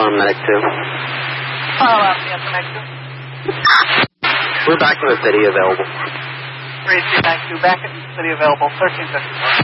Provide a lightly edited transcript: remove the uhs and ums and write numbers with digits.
on Medic 2. Follow up, yes, Medic 2. We're back in the city available. 3292, back in the city available, 1354.